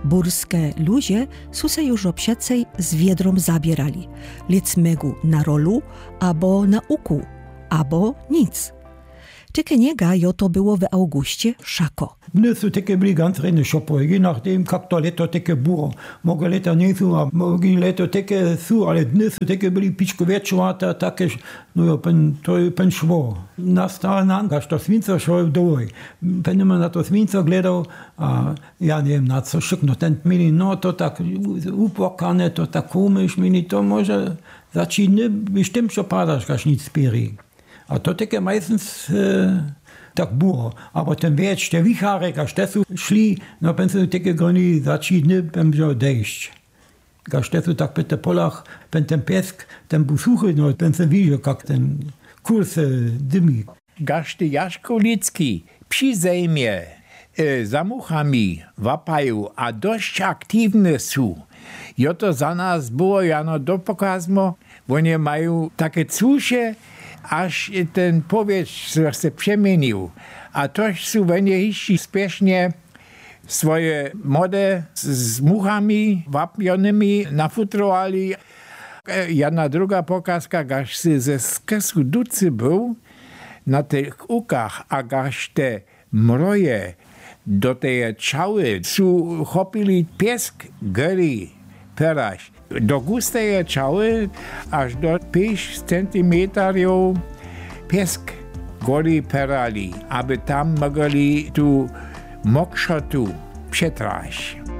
Burskie ludzie su se już obsiacej z wiedrom zabierali. Liec megu na rolu, abo na uku, abo nic. Tyke niega jo to było w Augustie szako. Dny su tyke byli ganz rene szopoje, je nachdem, jak to leto tyke było. Mogę leta nie su, a mogę leto tyke su, ale dny su tyke byli piczko wieczowate, takie, no jo, to je pen szło. Nastała nangaż, to svinco szło dołej. Będę na to svinco gledał, a ja nie wiem na co szykno. Ten mini, no to tak upłakane, to tak komisch, mini, to może zaczyny, bestimmt schon padasz, każ nic spieri. A to takie meistens tak było. Aber ten wiecz, te wichary, każ te su szli, no pensy takie groni zaczyny, będą dejść. Każ te su tak po te polach, ten piesk, ten busuchy, no pensy widział, jak ten kurs dymi. Każ ty Jaszko Licki przy zejmie za muchami wapają, a dość aktywne są. Jo to za nas było, jano dopokazmo, oni mają takie cusze, aż ten powietrz się przemienił. A toż są oni jeszcze spiesznie swoje mody z muchami wapionymi nafutrowali. Jedna druga pokazka, gaż się ze skesu ducy był, na tych ukach, a gaż te mroje do tej czały su chopili piesk gry peraś. Do gustej czały aż do 5 centimetrów piesk goli perali, aby tam mogli tu mokszotu przetraść.